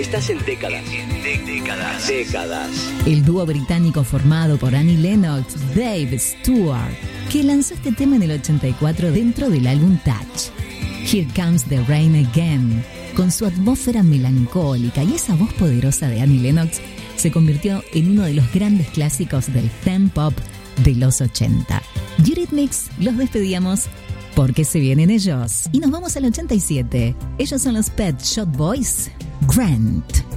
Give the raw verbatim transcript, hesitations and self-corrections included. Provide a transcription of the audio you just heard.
Estás en décadas. Décadas. Décadas. El dúo británico formado por Annie Lennox, Dave Stewart, que lanzó este tema en el ochenta y cuatro dentro del álbum Touch. Here Comes the Rain Again, con su atmósfera melancólica y esa voz poderosa de Annie Lennox, se convirtió en uno de los grandes clásicos del femme pop de los ochenta. Eurythmics los despedíamos porque se vienen ellos. Y nos vamos al ochenta y siete. Ellos son los Pet Shop Boys. Grant.